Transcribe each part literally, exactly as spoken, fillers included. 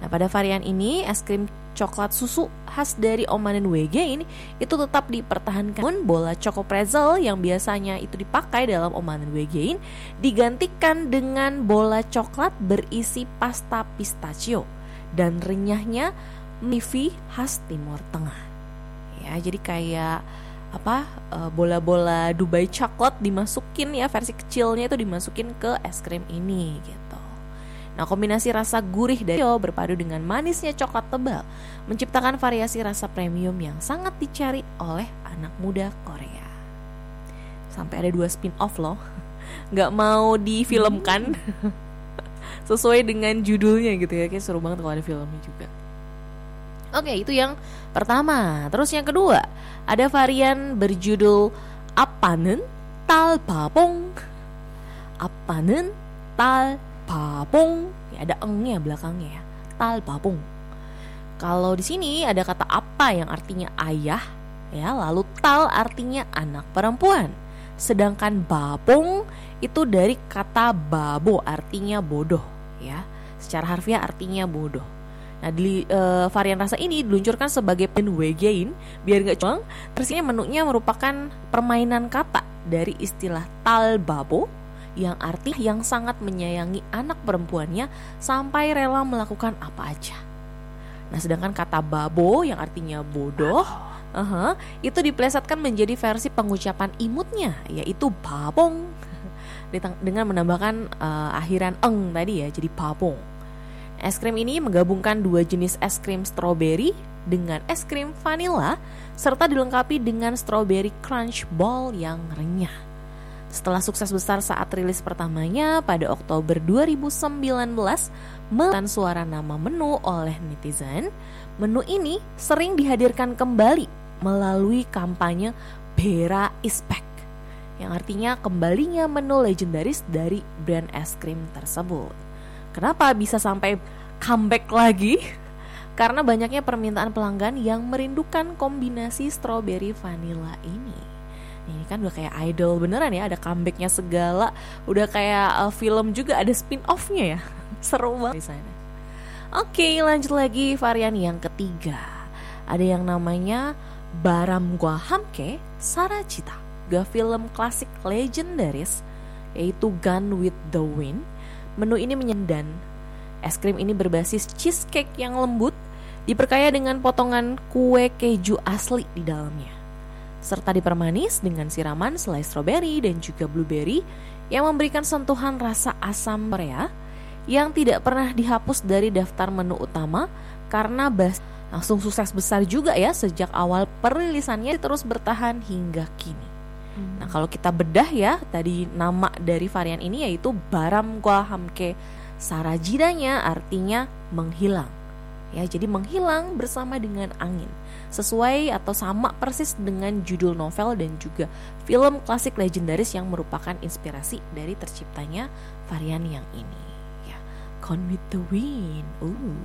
Nah, pada varian ini es krim coklat susu khas dari Omanen Wegein itu tetap dipertahankan. Namun bola Choco Pretzel yang biasanya itu dipakai dalam Omanen Wegein digantikan dengan bola coklat berisi pasta pistachio dan renyahnya mifi khas Timur Tengah. Ya, jadi kayak apa bola-bola Dubai coklat dimasukin ya, versi kecilnya itu dimasukin ke es krim ini gitu. Nah, kombinasi rasa gurih dari berpadu dengan manisnya coklat tebal menciptakan variasi rasa premium yang sangat dicari oleh anak muda Korea. Sampai ada dua spin-off loh, nggak mau difilmkan sesuai dengan judulnya gitu ya, kayak seru banget kalau ada filmnya juga. Oke, itu yang pertama. Terus yang kedua, ada varian berjudul Apanen Tal Babong. Apanen Tal Babong, ya ada engnya belakangnya ya. Tal babong. Kalau di sini ada kata apa yang artinya ayah, ya, lalu tal artinya anak perempuan. Sedangkan babong itu dari kata babo artinya bodoh, ya. Secara harfiah artinya bodoh. Nah, di e, varian rasa ini diluncurkan sebagai penwegein biar gak cuang. Terusnya menunya merupakan permainan kata dari istilah tal babo yang arti yang sangat menyayangi anak perempuannya sampai rela melakukan apa aja. Nah, sedangkan kata babo yang artinya bodoh, uh-huh, itu diplesetkan menjadi versi pengucapan imutnya, yaitu babong, dengan menambahkan uh, akhiran eng tadi ya, jadi babong. Es krim ini menggabungkan dua jenis es krim stroberi dengan es krim vanilla, serta dilengkapi dengan strawberry crunch ball yang renyah. Setelah sukses besar saat rilis pertamanya pada Oktober dua ribu sembilan belas menelan suara nama menu oleh netizen, menu ini sering dihadirkan kembali melalui kampanye Bera is back, yang artinya kembalinya menu legendaris dari brand es krim tersebut. Kenapa bisa sampai comeback lagi? Karena banyaknya permintaan pelanggan yang merindukan kombinasi strawberry vanilla ini. Ini kan udah kayak idol beneran ya, ada comebacknya segala, udah kayak uh, film juga ada spin-off-nya ya. Seru banget di sana. Oke, lanjut lagi varian yang ketiga. Ada yang namanya Baramgwa Hamke Sarajita, gak film klasik legendaris yaitu Gone with the Wind. Menu ini menyendan. Es krim ini berbasis cheesecake yang lembut, diperkaya dengan potongan kue keju asli di dalamnya, serta dipermanis dengan siraman selai stroberi dan juga blueberry yang memberikan sentuhan rasa asam Korea yang tidak pernah dihapus dari daftar menu utama karena bas langsung sukses besar juga ya sejak awal perilisannya, terus bertahan hingga kini. Hmm. Nah, kalau kita bedah ya, tadi nama dari varian ini yaitu Baramgwa Hamke Sarajidanya artinya menghilang. Ya, jadi menghilang bersama dengan angin. Sesuai atau sama persis dengan judul novel dan juga film klasik legendaris yang merupakan inspirasi dari terciptanya varian yang ini. Ya, Gone with the Wind. Uh.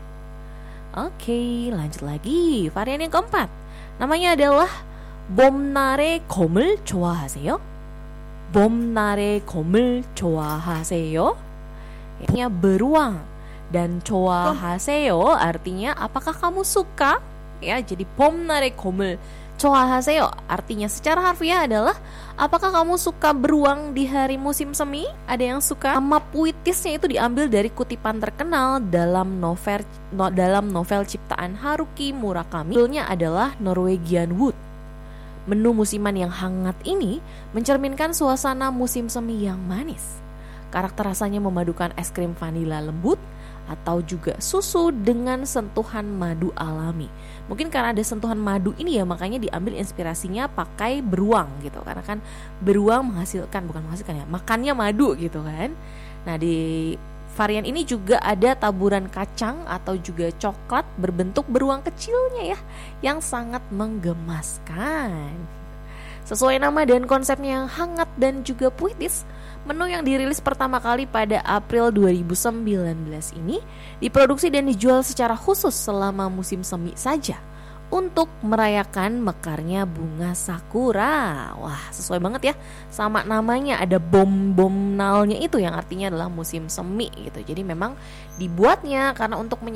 Oke, lanjut lagi. Varian yang keempat. Namanya adalah 봄날의 곰을 좋아하세요? 봄날의 곰을 좋아하세요? Artinya beruang, dan 좋아하세요 artinya apakah kamu suka? Ya, jadi 봄날의 곰을 좋아하세요 artinya secara harfiah adalah apakah kamu suka beruang di hari musim semi? Ada yang suka? Nama puitisnya itu diambil dari kutipan terkenal dalam novel no, dalam novel ciptaan Haruki Murakami. Judulnya adalah Norwegian Wood. Menu musiman yang hangat ini mencerminkan suasana musim semi yang manis. Karakter rasanya memadukan es krim vanila lembut atau juga susu dengan sentuhan madu alami. Mungkin karena ada sentuhan madu ini ya, makanya diambil inspirasinya pakai beruang gitu. Karena kan beruang menghasilkan, bukan menghasilkan ya, makannya madu gitu kan. Nah, di varian ini juga ada taburan kacang atau juga coklat berbentuk beruang kecilnya ya, yang sangat menggemaskan. Sesuai nama dan konsepnya yang hangat dan juga puitis, menu yang dirilis pertama kali pada April dua ribu sembilan belas ini diproduksi dan dijual secara khusus selama musim semi saja untuk merayakan mekarnya bunga sakura. Wah, sesuai banget ya sama namanya, ada bom-bomnalnya itu yang artinya adalah musim semi gitu. Jadi memang dibuatnya karena untuk